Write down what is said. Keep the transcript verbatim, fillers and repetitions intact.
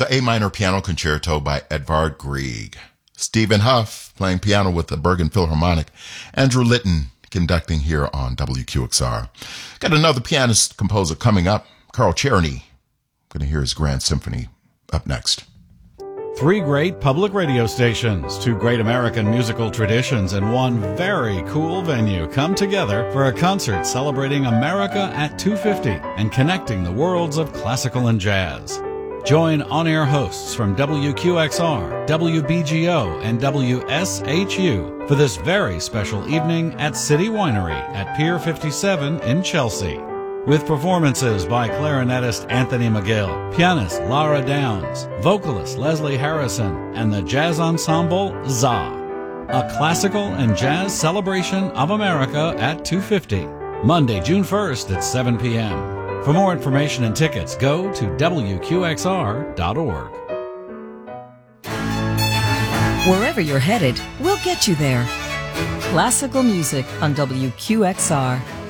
the A minor piano concerto by Edvard Grieg. Stephen Huff playing piano with the Bergen Philharmonic. Andrew Litton conducting here on W Q X R. Got another pianist composer coming up, Carl Czerny. Going to hear his Grand Symphony up next. Three great public radio stations, two great American musical traditions, and one very cool venue come together for a concert celebrating America at two fifty and connecting the worlds of classical and jazz. Join on-air hosts from W Q X R, W B G O, and W S H U for this very special evening at City Winery at Pier fifty-seven in Chelsea. With performances by clarinetist Anthony McGill, pianist Lara Downs, vocalist Leslie Harrison, and the jazz ensemble Za. A classical and jazz celebration of America at two fifty, Monday, June first at seven p.m. For more information and tickets, go to W Q X R dot org. Wherever you're headed, we'll get you there. Classical music on W Q X R.